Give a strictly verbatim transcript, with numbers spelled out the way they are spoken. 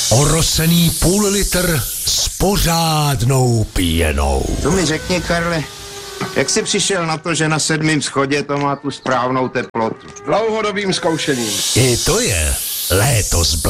Orosený půl litr s pořádnou píjenou. To mi řekni, Karle, jak jsi přišel na to, že na sedmém schodě to má tu správnou teplotu? Dlouhodobým zkoušením. I to je léto z